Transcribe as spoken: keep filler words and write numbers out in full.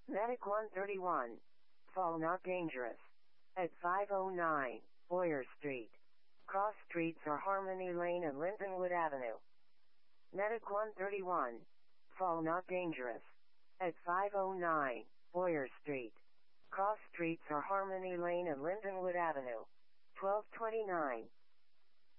Medic one thirty-one. Fall not dangerous. At five oh nine, Boyer Street. Cross streets are Harmony Lane and Lintonwood Avenue. Medic one thirty-one. Fall not dangerous. At five oh nine, Boyer Street. Cross streets are Harmony Lane and Lintonwood Avenue. twelve twenty-nine,